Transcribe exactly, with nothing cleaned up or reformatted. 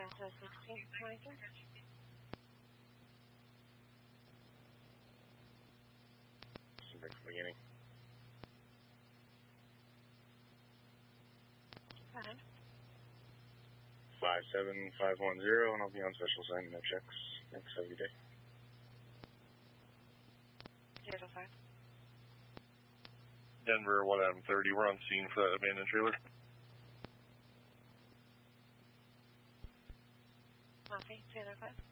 Atlanta sixteen, twenty-three. Break from beginning. Go ahead. five seven five one zero, and I'll be on special assignment, no checks. Thanks, have a good day. zero five. Denver, one Adam thirty, we're on scene for that abandoned trailer. Copy, zero five.